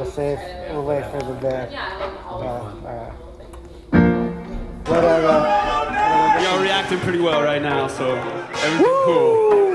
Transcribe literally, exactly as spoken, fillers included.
safe. We'll wait for the bit. Uh, uh, whatever. Y'all reacting pretty well right now, so everything's cool.